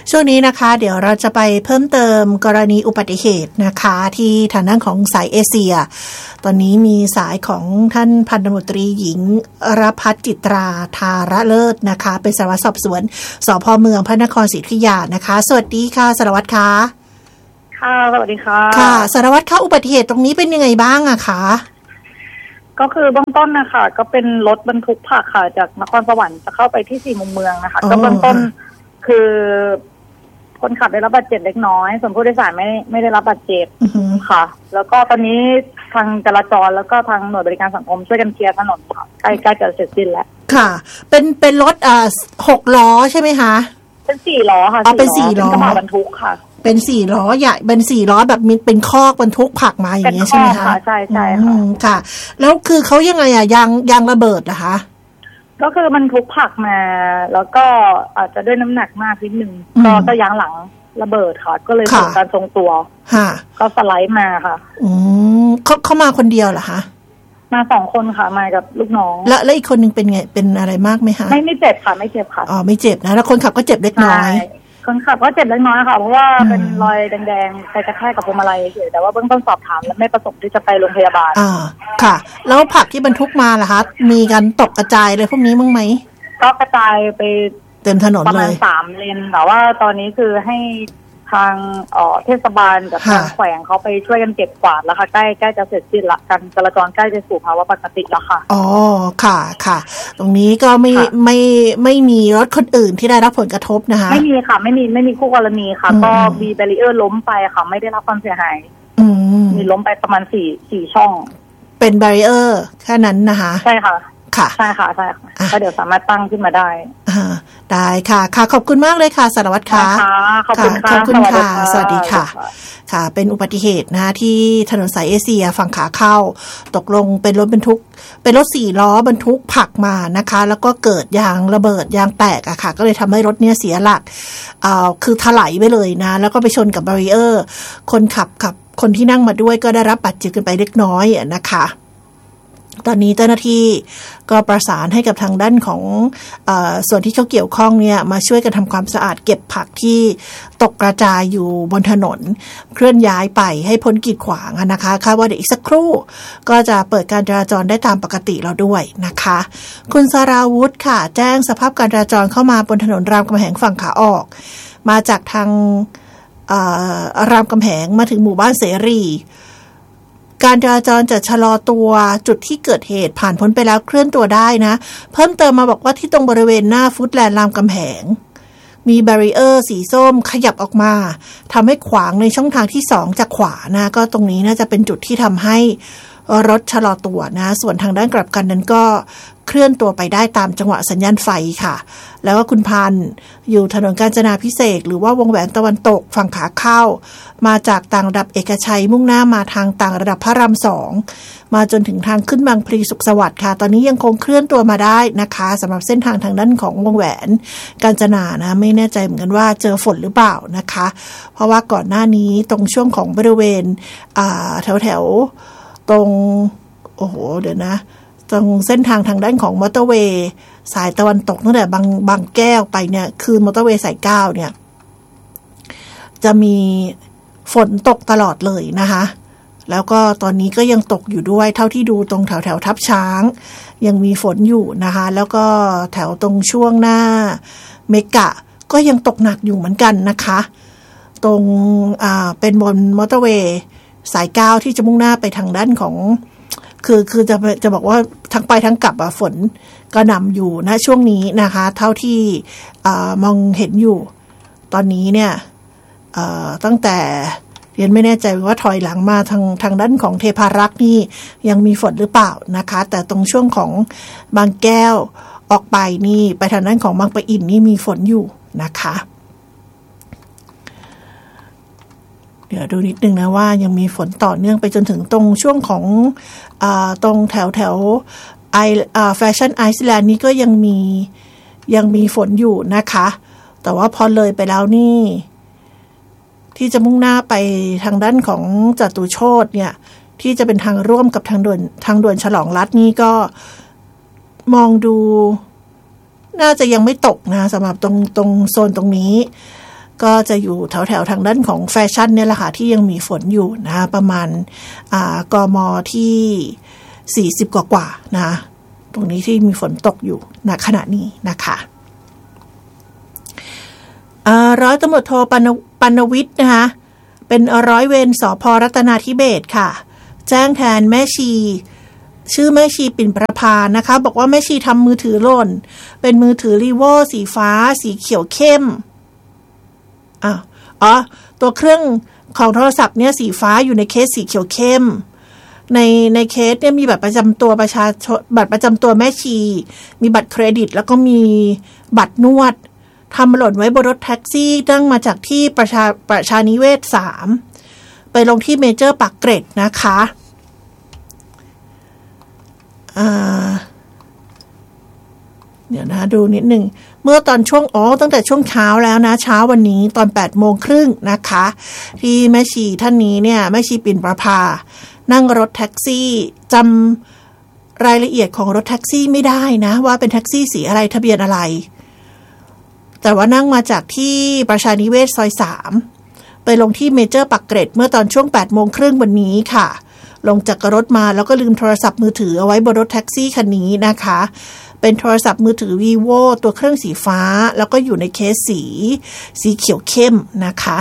ช่วงนี้นะคะเดี๋ยวเราจะไปเพิ่มเติมกรณีอุบัติเหตุนะคะที่ทางด้านของสายเอเชียตอนนี้มีสายของท่านพันตำรวจตรีหญิงรภัสจิตราธาระเลิศนะคะเป็นสารวัตรสอบสวนสภ.เมืองพระนครศรีอยุธยานะคะสวัสดีค่ะสารวัตรคะค่ะสวัสดีค่ะค่ะสารวัตรคะอุบัติเหตุตรงนี้เป็นยังไงบ้างอะคะก็คือเบื้องต้นนะคะก็เป็นรถบรรทุกผักค่ะจากนครสวรรค์จะเข้าไปที่4 มุมเมืองนะคะก็เบื้องต้นคือคนขับได้รับบาดเจ็บเล็กน้อยส่วนผู้โดยสารไม่ได้รับบาดเจ็บค่ะแล้วก็ตอนนี้ทางจราจรแล้วก็ทางหน่วยบริการสังคมช่วยกันเคลียร์ถนนค่ะใกล้จะเสร็จสิ้นแล้วค่ะเป็นรถ6 ล้อใช่ไหมคะเป็น4 ล้อค่ะเป็น4 ล้อกระบะบรรทุกค่ะเป็น4 ล้อใหญ่เป็น4 ล้อแบบเป็นคอกบรรทุกผักมาอย่างเงี้ยใช่ไหมคะใช่ใช่ค่ะค่ะแล้วคือเขายังไงยางระเบิดเหรอคะก็คือมันทุกผักมาแล้วก็อาจจะด้วยน้ำหนักมากนิดนึงก็ยางหลังระเบิดค่ะก็เลยเกิดการทรงตัวก็สไลด์มาค่ะเขามาคนเดียวเหรอคะมา2 คนค่ะมากับลูกน้องแล้วอีกคนนึงเป็นไงเป็นอะไรมากไหมคะไม่เจ็บค่ะไม่เจ็บค่ะไม่เจ็บนะแล้วคนขับก็เจ็บเล็กน้อยคนขับก็เจ็บเล็กน้อยค่ะเพราะว่าเป็นรอยแดงๆไปกระแทกกับพวงมาลัยเฉยแต่ว่าเบื้องต้นสอบถามแล้วไม่ประสงค์ที่จะไปโรงพยาบาลค่ะแล้วผักที่บรรทุกมาล่ะคะมีการตกกระจายเลยพวกนี้มั้งไหมก็กระจายไปเต็มถนนเลยประมาณ3 เลนแต่ว่าตอนนี้คือให้ทางเทศบาลกับทางแขวงเขาไปช่วยกันเก็บกวาดแล้วค่ะใกล้จะเสร็จสิ้นละการจราจรใกล้จะสู่ภาวะปกติแล้วค่ะค่ะตรงนี้ก็ไม่มีรถคนอื่นที่ได้รับผลกระทบนะคะไม่มีค่ะไม่มีคู่กรณีค่ะก็มีแบรีเออร์ล้มไปค่ะไม่ได้รับความเสียหายมีล้มไปประมาณ4 ช่องเป็นแบรีเออร์แค่นั้นนะคะใช่ค่ะใช่ค่ะก็เดี๋ยวสามารถตั้งขึ้นมาได้ได้ค่ะขอบคุณมากเลยค่ะสารวัตรค่ะขอบคุณค่ะสวัสดีค่ะเป็นอุบัติเหตุนะคะที่ถนนสายเอเชียฝั่งขาเข้าตกลงเป็นรถบรรทุกเป็นรถ4 ล้อบรรทุกผักมานะคะแล้วก็เกิดยางระเบิดยางแตกอะค่ะก็เลยทำให้รถเนี่ยเสียหลักคือถลายไปเลยนะแล้วก็ไปชนกับบารีเออร์คนขับกับคนที่นั่งมาด้วยก็ได้รับบาดเจ็บกันไปเล็กน้อยนะคะตอนนี้เจ้าหน้าที่ก็ประสานให้กับทางด้านของส่วนที่เขาเกี่ยวข้องเนี่ยมาช่วยกันทำความสะอาดเก็บผักที่ตกกระจายอยู่บนถนนเคลื่อนย้ายไปให้พ้นกีดขวางนะคะคาดว่าเดี๋ยวอีกสักครู่ก็จะเปิดการจราจรได้ตามปกติแล้วด้วยนะคะคุณสราวุธค่ะแจ้งสภาพการจราจรเข้ามาบนถนนรามคำแหงฝั่งขาออกมาจากทางรามคำแหงมาถึงหมู่บ้านเสรีการจราจรจะชะลอตัวจุดที่เกิดเหตุผ่านพ้นไปแล้วเคลื่อนตัวได้นะเพิ่มเติมมาบอกว่าที่ตรงบริเวณหน้าฟู้ดแลนด์รามคำแหงมีแบรีเออร์สีส้มขยับออกมาทำให้ขวางในช่องทางที่2จากขวานะก็ตรงนี้น่าจะเป็นจุดที่ทำให้รถชะลอตัวนะส่วนทางด้านกลับกันนั้นก็เคลื่อนตัวไปได้ตามจังหวะสัญญาณไฟค่ะแล้วก็คุณพันธ์อยู่ถนนกาญจนาภิเษกหรือว่าวงแหวนตะวันตกฝั่งขาเข้ามาจากต่างระดับเอกชัยมุ่งหน้ามาทางต่างระดับพระราม2มาจนถึงทางขึ้นบางพลีสุขสวัสดิ์ค่ะตอนนี้ยังคงเคลื่อนตัวมาได้นะคะสำหรับเส้นทางทางด้านของวงแหวนกาญจนานะไม่แน่ใจเหมือนกันว่าเจอฝนหรือเปล่านะคะเพราะว่าก่อนหน้านี้ตรงช่วงของบริเวณแถวตรงเดี๋ยวนะตรงเส้นทางทางด้านของมอเตอร์เวย์สายตะวันตกตั้งแต่บางแก้วไปเนี่ยคือมอเตอร์เวย์สาย9เนี่ยจะมีฝนตกตลอดเลยนะคะแล้วก็ตอนนี้ก็ยังตกอยู่ด้วยเท่าที่ดูตรงแถวทับช้างยังมีฝนอยู่นะคะแล้วก็แถวตรงช่วงหน้าเมกะก็ยังตกหนักอยู่เหมือนกันนะคะตรงเป็นบนมอเตอร์เวย์สาย9ที่จะมุ่งหน้าไปทางด้านของคือจะบอกว่าทั้งไปทั้งกลับฝนก็นำอยู่นะช่วงนี้นะคะเท่าที่มองเห็นอยู่ตอนนี้เนี่ยตั้งแต่เรียนไม่แน่ใจว่าถอยหลังมาทางด้านของเทพารักษ์นี่ยังมีฝนหรือเปล่านะคะแต่ตรงช่วงของบางแก้วออกไปนี่ไปทางด้านของบางปะอินนี่มีฝนอยู่นะคะเดี๋ยวดูนิดนึงนะว่ายังมีฝนต่อเนื่องไปจนถึงตรงช่วงของตรงแถวแฟชั่นไอซ์แลนด์นี้ก็ยังมีฝนอยู่นะคะแต่ว่าพอเลยไปแล้วนี่ที่จะมุ่งหน้าไปทางด้านของจตุโชติเนี่ยที่จะเป็นทางร่วมกับทางด่วนฉลองรัฐนี่ก็มองดูน่าจะยังไม่ตกนะสำหรับตรงโซนตรงนี้ก็จะอยู่แถวๆทางด้านของแฟชั่นเนี่ยแหละค่ะที่ยังมีฝนอยู่นะคะประมาณกม.ที่40กว่าๆนะคะตรงนี้ที่มีฝนตกอยู่ณขณะนี้นะคะร้อยตำรวจโทปนวิทย์นะคะเป็นร้อยเวรสภ.รัตนาธิเบศรค่ะแจ้งแทนแม่ชีชื่อแม่ชีปิ่นประภานะคะบอกว่าแม่ชีทำมือถือหล่นเป็นมือถือรีโวสีฟ้าสีเขียวเข้มตัวเครื่องของโทรศัพท์เนี่ยสีฟ้าอยู่ในเคสสีเขียวเข้มในเคสเนี่ยมีบัตรประจำตัวประชาชนบัตรประจำตัวแม่ชีมีบัตรเครดิตแล้วก็มีบัตรนวดทำหล่นไว้บนรถแท็กซี่นั่งมาจากที่ประชานิเวศ3ไปลงที่เมเจอร์ปากเกร็ดนะคะเดี๋ยวนะดูนิดหนึ่งเมื่อตอนช่วงตั้งแต่ช่วงเช้าแล้วนะเช้าวันนี้ตอน8:30นะคะที่แม่ชีท่านนี้เนี่ยแม่ชีปิ่นประภานั่งรถแท็กซี่จำรายละเอียดของรถแท็กซี่ไม่ได้นะว่าเป็นแท็กซี่สีอะไรทะเบียนอะไรแต่ว่านั่งมาจากที่ประชานิเวศซอย3ไปลงที่เมเจอร์ปากเกร็ดเมื่อตอนช่วง8:30วันนี้ค่ะลงจากรถมาแล้วก็ลืมโทรศัพท์มือถือเอาไว้บนรถแท็กซี่คันนี้นะคะเป็นโทรศัพท์มือถือ vivo ตัวเครื่องสีฟ้าแล้วก็อยู่ในเคสสีเขียวเข้มนะคะ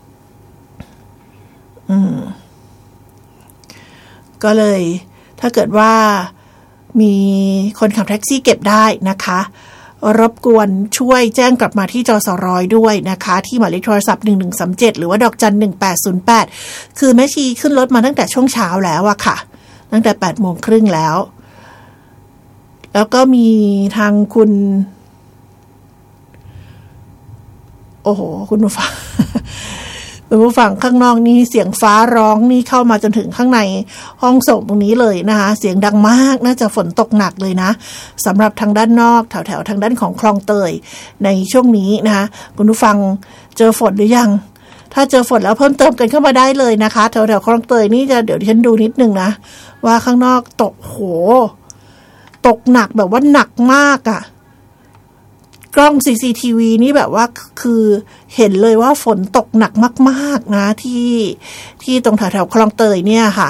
ก็เลยถ้าเกิดว่ามีคนขับแท็กซี่เก็บได้นะคะรบกวนช่วยแจ้งกลับมาที่จสร.ด้วยนะคะที่หมายเลขโทรศัพท์1137หรือว่าดอกจัน1808คือแม่ชีขึ้นรถมาตั้งแต่ช่วงเช้าแล้วอะค่ะตั้งแต่8:30แล้วก็มีทางคุณคุณผู้ฟัง คุณผู้ฟังข้างนอกนี่เสียงฟ้าร้องนี่เข้ามาจนถึงข้างในห้องส่งตรงนี้เลยนะคะเสียงดังมากน่าจะฝนตกหนักเลยนะสำหรับทางด้านนอกแถวๆทางด้านของคลองเตยในช่วงนี้นะคะคุณผู้ฟังเจอฝนหรือยังถ้าเจอฝนแล้วเพิ่มเติมกันเข้ามาได้เลยนะคะแถวๆคลองเตยนี่จะเดี๋ยวดิฉันดูนิดนึงนะว่าข้างนอกตกหนักแบบว่าหนักมากอ่ะกล้อง CCTV นี่แบบว่าคือเห็นเลยว่าฝนตกหนักมากๆนะที่ตรงแถวๆคลองเตยเนี่ยค่ะ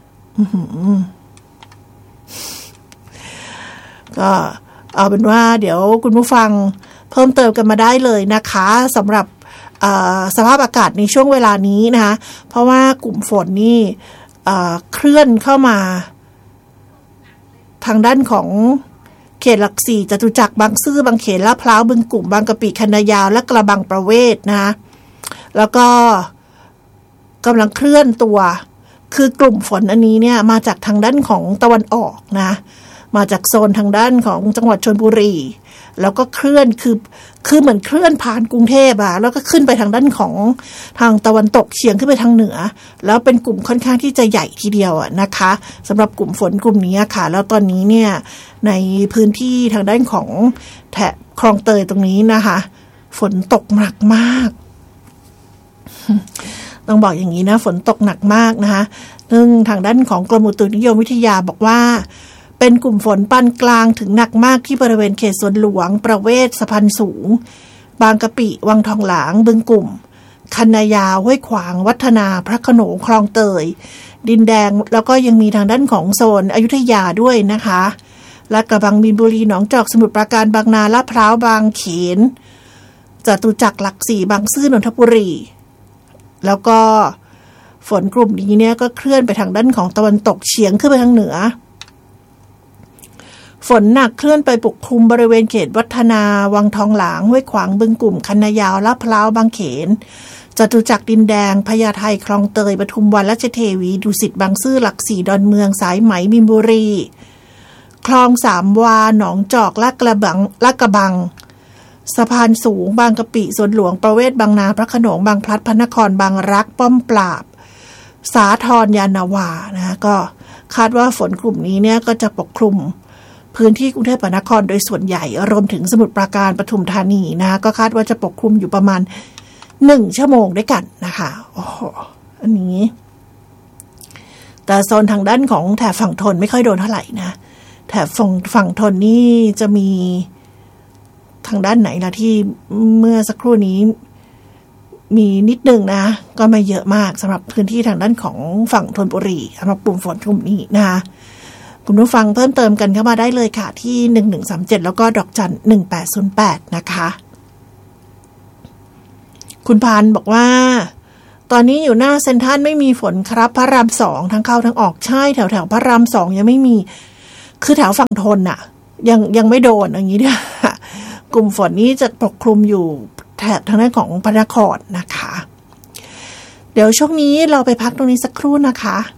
ก็เอาเป็นว่าเดี๋ยวคุณผู้ฟังเพิ่มเติมกันมาได้เลยนะคะสำหรับสภาพอากาศในช่วงเวลานี้นะคะเพราะว่ากลุ่มฝนนี่เคลื่อนเข้ามาทางด้านของเขตหลัก4จตุจักรบางซื่อบางเขนลาดพร้าวบึงกลุ่มบางกะปิคันนายาวและกระบังประเวศนะคะแล้วก็กำลังเคลื่อนตัวคือกลุ่มฝนอันนี้เนี่ยมาจากทางด้านของตะวันออกนะมาจากโซนทางด้านของจังหวัดชลบุรีแล้วก็เคลื่อนคือเหมือนเคลื่อนผ่านกรุงเทพอ่ะแล้วก็ขึ้นไปทางด้านของทางตะวันตกเฉียงขึ้นไปทางเหนือแล้วเป็นกลุ่มค่อนข้างที่จะใหญ่ทีเดียวอ่ะนะคะสำหรับกลุ่มฝนกลุ่มนี้ค่ะแล้วตอนนี้เนี่ยในพื้นที่ทางด้านของแถบคลองเตยตรงนี้นะคะฝนตกหนักมากต้องบอกอย่างนี้นะฝนตกหนักมากนะคะซึ่งทางด้านของกรมอุตุนิยมวิทยาบอกว่าเป็นกลุ่มฝนปานกลางถึงหนักมากที่บริเวณเขตสวนหลวงประเวศสะพานสูงบางกะปิวังทองหลางบึงกลุ่มคันนายาวห้วยขวางวัฒนาพระโขนงคลองเตยดินแดงแล้วก็ยังมีทางด้านของโซนอยุธยาด้วยนะคะและกระบังมีนบุรีหนองจอกสมุทรปราการบางนาลาดพร้าวบางเขนจตุจักรหลัก4บางซื่อนนทบุรีแล้วก็ฝนกลุ่มนี้เนี่ยก็เคลื่อนไปทางด้านของตะวันตกเฉียงขึ้นไปทางเหนือฝนหนักเคลื่อนไปปกคลุมบริเวณเขตวัฒนาวังทองหลางห้วยขวางบึงกลุ่มคันนายาวลาดพร้าวบางเขนจตุจักรดินแดงพญาไทคลองเตยปทุมวันราชเทวีดุสิตบางซื่อหลัก4ดอนเมืองสายไหมมีนบุรีคลองสามวาหนองจอกลาดกระบังสะพานสูงบางกะปิสวนหลวงประเวศบางนาพระโขนงบางพลัดพระนครบางรักป้อมปราบสาทรยานนาวานะคะก็คาดว่าฝนกลุ่มนี้เนี่ยก็จะปกคลุมพื้นที่กรุงเทพมหานครโดยส่วนใหญ่รวมถึงสมุทรปราการปทุมธานีนะคะก็คาดว่าจะปกคลุมอยู่ประมาณ1ชั่วโมงด้วยกันนะคะโอ้โหอันนี้แต่โซนทางด้านของแถบฝั่งทนไม่ค่อยโดนเท่าไหร่นะแถบฝั่งทนนี่จะมีทางด้านไหนล่ะที่เมื่อสักครู่นี้มีนิดนึงนะก็ไม่เยอะมากสำหรับพื้นที่ทางด้านของฝั่งธนบุรีสำหรับกลุ่มฝนกลุ่มนี้นะคะคุณผู้ฟังเพิ่มเติมกันเข้ามาได้เลยค่ะที่1137แล้วก็ดอกจัน1808นะคะคุณพานบอกว่าตอนนี้อยู่หน้าเซ็นทรัลไม่มีฝนครับพระราม2ทั้งเข้าทั้งออกใช่แถวพระราม2ยังไม่มีคือแถวฝั่งทนน่ะยังไม่โดนอย่างนี้เนี่ยกลุ่มฝนนี้จะปกคลุมอยู่แถบทางด้านของพระนครนะคะเดี๋ยวช่วงนี้เราไปพักตรงนี้สักครู่นะคะ